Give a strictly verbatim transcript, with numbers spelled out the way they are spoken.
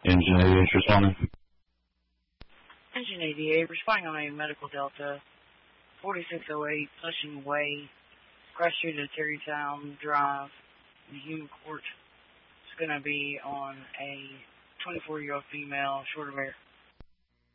Engine eighty-eight, responding. Engine eighty-eight, responding on a medical Delta, forty-six oh eight, Flushing Way, Cross Street at Terrytown Drive, in Human Court. It's going to be on a twenty-four-year-old female, short of air.